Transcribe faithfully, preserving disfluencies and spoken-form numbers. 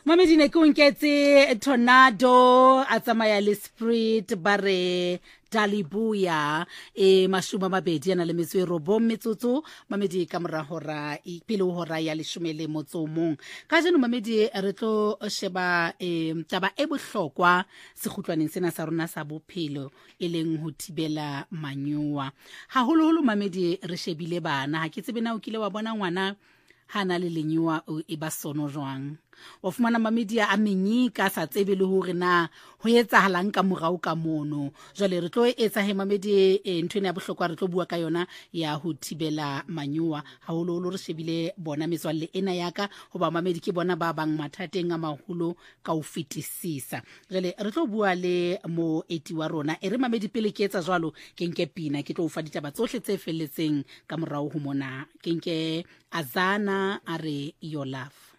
Mamedi ne ko nketse Tornado a tsamaya le Spirit ba re Dalibuya e mashuma mabedi yana le metso e robong metsotso. Mamedi ka mora hora pele hora ya leshome le motso mong. Ka jeno Mamedi re tlo sheba e taba e bohlokwa sekgutlwaneng sena sa rona sa bophelo e leng ho thibela manyowa. Haholoholo Mamedi re shebile bana, ha ke tsebe na o kile wa bona ngwana hana le lenyowa e ba sono jwang. Wa fumana Mamedi a menyika sa tsebe le hore na ho etsahalang ka morao ka mono. Jwale re tlo etsa he Mamedi e nthwena ya bohlokwa re tlo bua ka yona ya ho thibela manyowa. Haholoholo re shebile bona metswalle ena yaka hoba Mamedi ke bona ba bang mathateng a maholo ka ho fetisisa. Jwale re tlo bua le moeti wa rona e re Mamedi pele ke etsa jwalo ke nke pina ke tlo o fa ditaba tsohle tse felletseng ka morao ho mona. Ke nke Azana are Your Love.